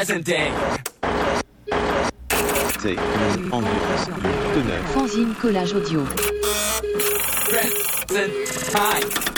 present day. C'est une ambiance de teneur. Fanzine collage audio. Present time.